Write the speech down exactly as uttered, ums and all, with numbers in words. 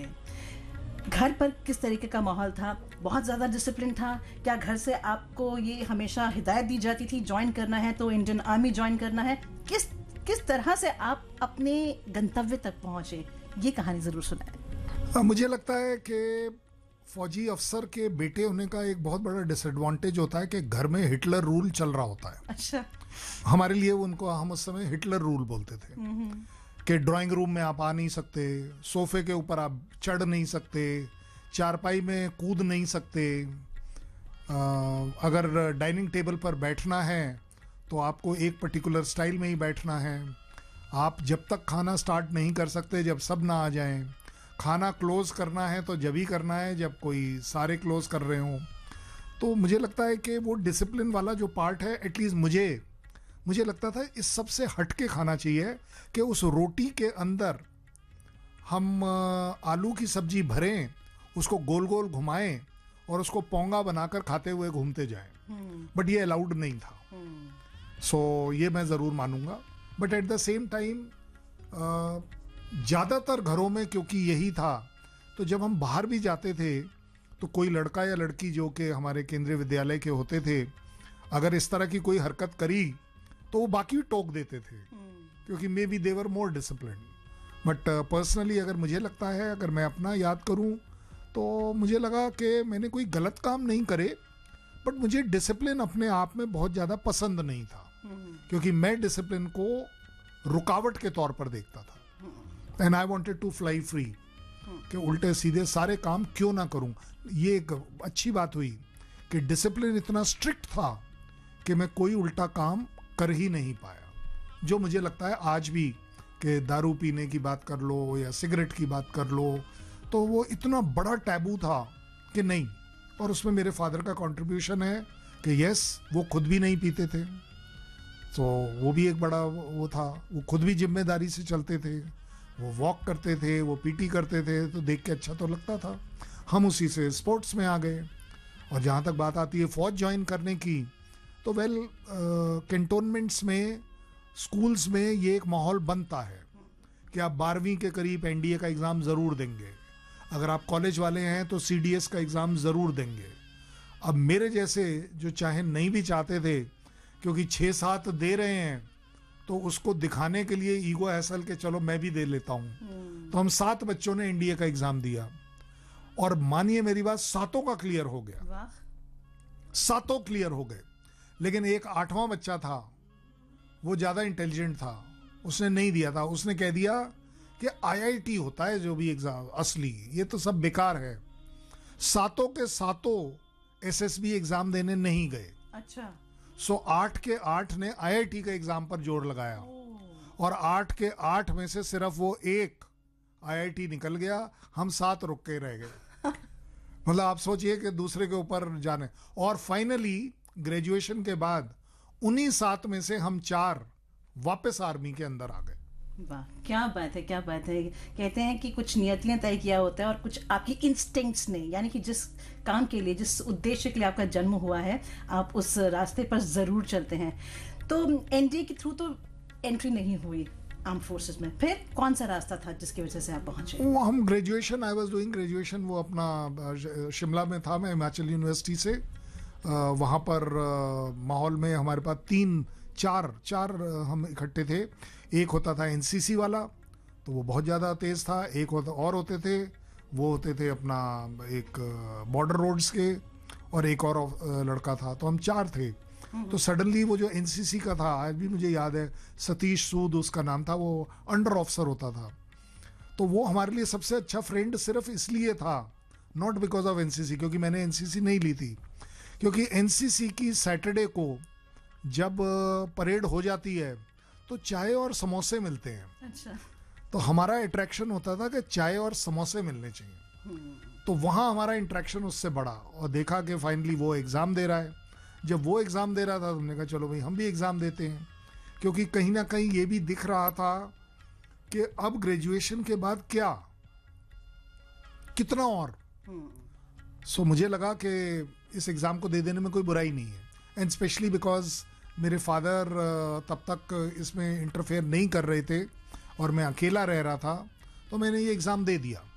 गए। घर पर किस तरीके का माहौल था? बहुत ज़्यादा डिसिप्लिन था? क्या घर से आपको ये हमेशा हिदायत दी जाती थी जॉइन करना है तो इंडियन आर्मी जॉइन करना है? किस किस तरह से आप अपने गंतव्य तक पहुंचे? ये कहानी ज़रूर सुनाएं। मुझे लगता है कि फौजी अफसर के बेटे होने का एक बहुत बड़ा डिसएडवांटेज होता है कि घर में हिटलर रूल चल रहा होता है। अच्छा। हमारे लिए उनको हम उस समय हिटलर रूल बोलते थे कि ड्राइंग रूम में आप आ नहीं सकते, सोफे के ऊपर आप चढ़ नहीं सकते, चारपाई में कूद नहीं सकते, आ, अगर डाइनिंग टेबल पर बैठना है तो आपको एक पर्टिकुलर स्टाइल में ही बैठना है, आप जब तक खाना स्टार्ट नहीं कर सकते जब सब ना आ जाएं, खाना क्लोज करना है तो जब ही करना है जब कोई सारे क्लोज कर रहे हों। तो मुझे लगता है कि वो डिसिप्लिन वाला जो पार्ट है, एटलीस्ट मुझे मुझे लगता था इस सब से हट के खाना चाहिए कि उस रोटी के अंदर हम आलू की सब्जी भरें, उसको गोल गोल घुमाएं और उसको पोंगा बनाकर खाते हुए घूमते जाएं। बट ये अलाउड नहीं था। सो so, ये मैं ज़रूर मानूंगा। But at the same time ज़्यादातर घरों में क्योंकि यही था, तो जब हम बाहर भी जाते थे तो कोई लड़का या लड़की जो कि हमारे केंद्रीय विद्यालय के होते थे, अगर इस तरह की कोई हरकत करी तो वो बाकी टोक देते थे क्योंकि may be they were more discipline. But personally अगर मुझे लगता है, अगर मैं अपना याद करूं तो मुझे लगा कि मैंने कोई गलत काम नहीं करे, बट मुझे डिसिप्लिन अपने आप में बहुत ज़्यादा पसंद नहीं था क्योंकि मैं डिसिप्लिन को रुकावट के तौर पर देखता था। And I wanted to fly free, कि उल्टे सीधे सारे काम क्यों ना करूं। ये एक अच्छी बात हुई कि डिसिप्लिन इतना स्ट्रिक्ट था कि मैं कोई उल्टा काम कर ही नहीं पाया, जो मुझे लगता है आज भी कि दारू पीने की बात कर लो या सिगरेट की बात कर लो तो वो इतना बड़ा टैबू था कि नहीं। और उसमें मेरे फादर का कंट्रीब्यूशन है कि यस, वो खुद भी नहीं पीते थे, तो वो भी एक बड़ा वो था। वो खुद भी जिम्मेदारी से चलते थे, वो वॉक करते थे, वो पीटी करते थे, तो देख के अच्छा तो लगता था। हम उसी से स्पोर्ट्स में आ गए। और जहाँ तक बात आती है फौज ज्वाइन करने की, तो वेल कैंटोनमेंट्स में, स्कूल्स में ये एक माहौल बनता है कि आप बारहवीं के करीब एनडीए का एग्ज़ाम ज़रूर देंगे, अगर आप कॉलेज वाले हैं तो सीडीएस का एग्ज़ाम ज़रूर देंगे। अब मेरे जैसे जो चाहे नहीं भी चाहते थे, क्योंकि छः सात दे रहे हैं तो उसको दिखाने के लिए ईगो हैसल के चलो मैं भी दे लेता हूँ, तो हम सात बच्चों ने एनडीए का एग्ज़ाम दिया और मानिए मेरी बात, सातों का क्लियर हो गया, सातों क्लियर हो गए। लेकिन एक आठवां बच्चा था, वो ज़्यादा इंटेलिजेंट था, उसने नहीं दिया था। उसने कह दिया कि आईआईटी होता है जो भी एग्ज़ाम असली, ये तो सब बेकार है। सातों के सातों एसएसबी एग्ज़ाम देने नहीं गए। अच्छा। सो आठ के आठ ने आईआईटी का एग्ज़ाम पर जोर लगाया और आठ के आठ में से सिर्फ वो एक आईआईटी निकल गया, हम सात रुक के रह गए। मतलब आप सोचिए कि दूसरे के ऊपर जाने। और फाइनली ग्रेजुएशन के बाद उन्हीं सात में से हम चार वापस आर्मी के अंदर आ गए। वाह, क्या बात है, क्या बात है। कहते हैं कि कुछ नियतियां तय किया होता है और कुछ आपकी इंस्टिंक्ट्स ने, यानी कि जिस काम के लिए, जिस उद्देश्य के लिए आपका जन्म हुआ है, आप उस रास्ते पर ज़रूर चलते हैं। तो एनडीए के थ्रू तो एंट्री नहीं हुई आर्म फोर्सेस में, फिर कौन सा रास्ता था जिसकी वजह से आप पहुंचे? वो हम graduation, I was doing graduation, वो अपना शिमला में था, मैं हिमाचल यूनिवर्सिटी से। वहाँ पर माहौल में हमारे पास तीन चार चार हम इकट्ठे थे। एक होता था एनसीसी वाला, तो वो बहुत ज़्यादा तेज़ था। एक होता और होते थे, वो होते थे अपना एक बॉर्डर रोड्स के, और एक और लड़का था, तो हम चार थे। तो सडनली वो जो एनसीसी का था, आज भी मुझे याद है, सतीश सूद उसका नाम था, वो अंडर ऑफिसर होता था। तो वो हमारे लिए सबसे अच्छा फ्रेंड सिर्फ इसलिए था, नॉट बिकॉज ऑफ एनसीसी, क्योंकि मैंने एनसीसी नहीं ली थी, क्योंकि एनसीसी की सैटरडे को जब परेड हो जाती है तो चाय और समोसे मिलते हैं। अच्छा। तो हमारा अट्रैक्शन होता था कि चाय और समोसे मिलने चाहिए। तो वहाँ हमारा इंट्रैक्शन उससे बढ़ा और देखा कि फाइनली वो एग्ज़ाम दे रहा है। जब वो एग्ज़ाम दे रहा था तो हमने कहा चलो भाई हम भी एग्ज़ाम देते हैं, क्योंकि कहीं ना कहीं ये भी दिख रहा था कि अब ग्रेजुएशन के बाद क्या, कितना और। सो so, मुझे लगा कि इस एग्ज़ाम को दे देने में कोई बुराई नहीं है, एंड स्पेशली बिकॉज मेरे फादर तब तक इसमें इंटरफेयर नहीं कर रहे थे और मैं अकेला रह रहा था, तो मैंने ये एग्ज़ाम दे दिया।